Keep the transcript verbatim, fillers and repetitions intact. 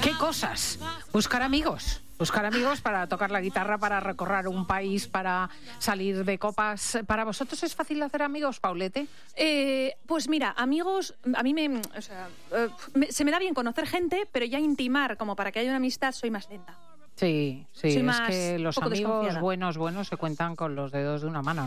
¿Qué cosas? Buscar amigos. Buscar amigos para tocar la guitarra, para recorrer un país, para salir de copas. ¿Para vosotros es fácil hacer amigos, Paulete? Eh, pues mira, amigos, a mí me, o sea, eh, me, se me da bien conocer gente, pero ya intimar como para que haya una amistad soy más lenta. Sí, sí, Soy es más, que los poco amigos desconfiada. buenos, buenos se cuentan con los dedos de una mano,